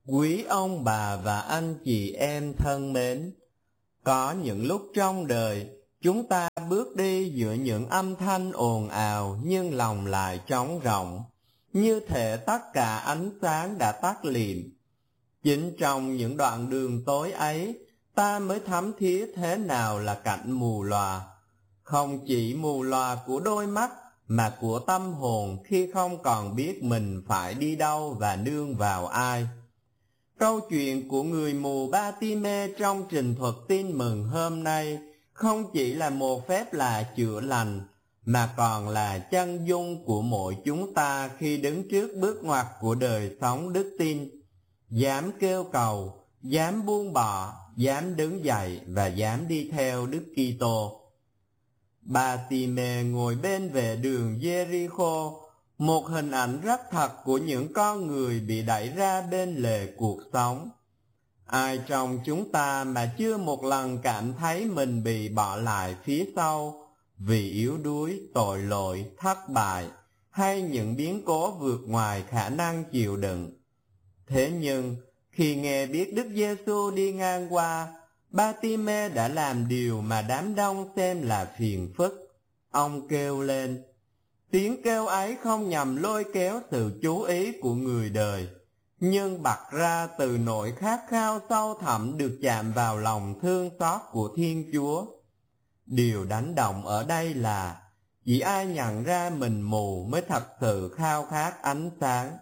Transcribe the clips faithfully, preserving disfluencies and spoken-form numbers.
Quý ông bà và anh chị em thân mến, có những lúc trong đời chúng ta bước đi giữa những âm thanh ồn ào nhưng lòng lại trống rỗng, như thể tất cả ánh sáng đã tắt lịm. Chính trong những đoạn đường tối ấy, ta mới thấm thía thế nào là cảnh mù lòa. Không chỉ mù lòa của đôi mắt, mà của tâm hồn khi không còn biết mình phải đi đâu và nương vào ai. Câu chuyện của người mù Ba-ti-mê trong trình thuật tin mừng hôm nay không chỉ là một phép lạ chữa lành, mà còn là chân dung của mỗi chúng ta khi đứng trước bước ngoặt của đời sống đức tin. Dám kêu cầu, dám buông bỏ, dám đứng dậy và dám đi theo Đức Kitô. Ba-ti-mê ngồi bên vệ đường Jericho, một hình ảnh rất thật của những con người bị đẩy ra bên lề cuộc sống. Ai trong chúng ta mà chưa một lần cảm thấy mình bị bỏ lại phía sau vì yếu đuối, tội lỗi, thất bại hay những biến cố vượt ngoài khả năng chịu đựng. Thế nhưng khi nghe biết Đức Giêsu đi ngang qua, Ba-ti-mê đã làm điều mà đám đông xem là phiền phức. Ông kêu lên. Tiếng kêu ấy không nhằm lôi kéo sự chú ý của người đời, nhưng bật ra từ nỗi khát khao sâu thẳm được chạm vào lòng thương xót của Thiên Chúa. Điều đánh động ở đây là chỉ ai nhận ra mình mù mới thật sự khao khát ánh sáng.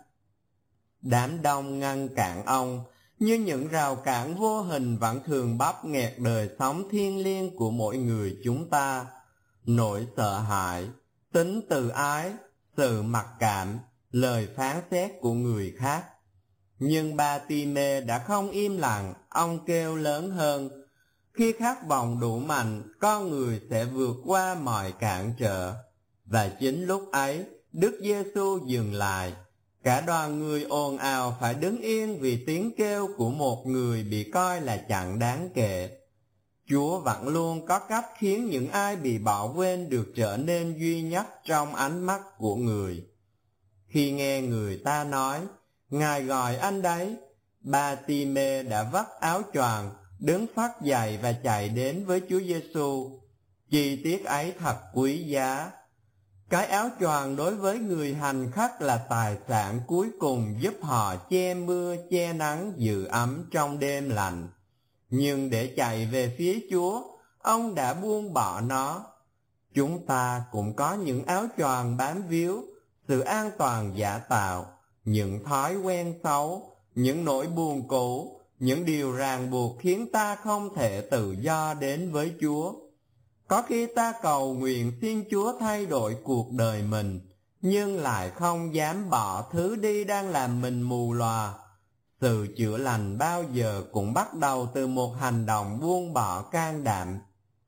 Đám đông ngăn cản ông, như những rào cản vô hình vẫn thường bóp nghẹt đời sống thiêng liêng của mỗi người chúng ta. Nỗi sợ hãi, tính từ ái, sự mặc cảm, lời phán xét của người khác. Nhưng Ba-ti-mê đã không im lặng, ông kêu lớn hơn. Khi khát vọng đủ mạnh, con người sẽ vượt qua mọi cản trở. Và chính lúc ấy, Đức Giêsu dừng lại. Cả đoàn người ồn ào phải đứng yên vì tiếng kêu của một người bị coi là chẳng đáng kể. Chúa vẫn luôn có cách khiến những ai bị bỏ quên được trở nên duy nhất trong ánh mắt của người. Khi nghe người ta nói, Ngài gọi anh đấy, Ba-ti-mê đã vắt áo choàng, đứng phắt dậy và chạy đến với Chúa Giêsu. Chi tiết ấy thật quý giá. Cái áo choàng đối với người hành khất là tài sản cuối cùng giúp họ che mưa, che nắng, giữ ấm trong đêm lạnh. Nhưng để chạy về phía Chúa, ông đã buông bỏ nó. Chúng ta cũng có những áo choàng bám víu, sự an toàn giả tạo, những thói quen xấu, những nỗi buồn cũ, những điều ràng buộc khiến ta không thể tự do đến với Chúa. Có khi ta cầu nguyện xin Chúa thay đổi cuộc đời mình, nhưng lại không dám bỏ thứ đi đang làm mình mù lòa. Sự chữa lành bao giờ cũng bắt đầu từ một hành động buông bỏ can đảm.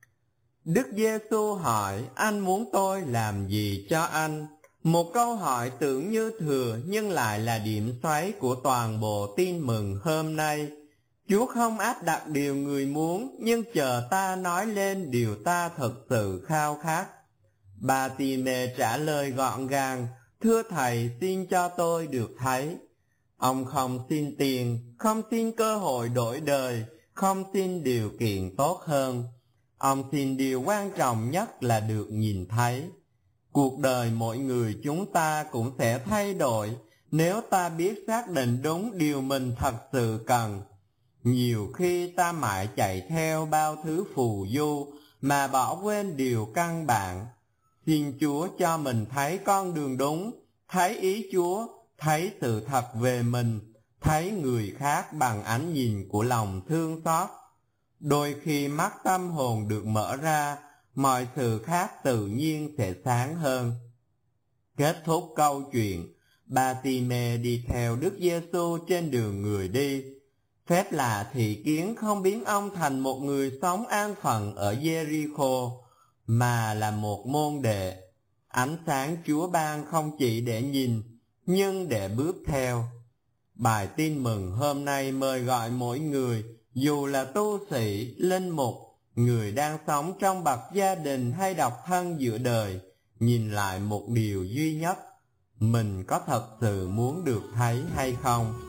Đức Giêsu hỏi, anh muốn tôi làm gì cho anh? Một câu hỏi tưởng như thừa nhưng lại là điểm xoáy của toàn bộ tin mừng hôm nay. Chúa không áp đặt điều người muốn, nhưng chờ ta nói lên điều ta thực sự khao khát. Ba-ti-mê trả lời gọn gàng, thưa Thầy, xin cho tôi được thấy. Ông không xin tiền, không xin cơ hội đổi đời, không xin điều kiện tốt hơn. Ông xin điều quan trọng nhất là được nhìn thấy. Cuộc đời mỗi người chúng ta cũng sẽ thay đổi nếu ta biết xác định đúng điều mình thật sự cần. Nhiều khi ta mãi chạy theo bao thứ phù du mà bỏ quên điều căn bản. Xin Chúa cho mình thấy con đường đúng, thấy ý Chúa, thấy sự thật về mình, thấy người khác bằng ánh nhìn của lòng thương xót. Đôi khi mắt tâm hồn được mở ra, mọi sự khác tự nhiên sẽ sáng hơn. Kết thúc câu chuyện, Ba-ti-mê đi theo Đức Giêsu trên đường người đi. Phép lạ thị kiến không biến ông thành một người sống an phận ở Jericho, mà là một môn đệ. Ánh sáng Chúa ban không chỉ để nhìn, nhưng để bước theo. Bài tin mừng hôm nay mời gọi mỗi người, dù là tu sĩ, linh mục, người đang sống trong bậc gia đình hay độc thân giữa đời, nhìn lại một điều duy nhất: mình có thật sự muốn được thấy hay không?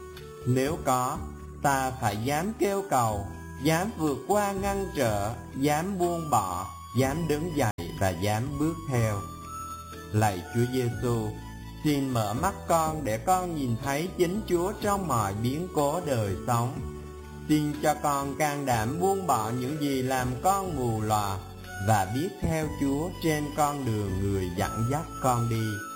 Nếu có, ta phải dám kêu cầu, dám vượt qua ngăn trở, dám buông bỏ, dám đứng dậy và dám bước theo. Lạy Chúa Giêsu, xin mở mắt con để con nhìn thấy chính Chúa trong mọi biến cố đời sống. Xin cho con can đảm buông bỏ những gì làm con mù lòa và biết theo Chúa trên con đường người dẫn dắt con đi.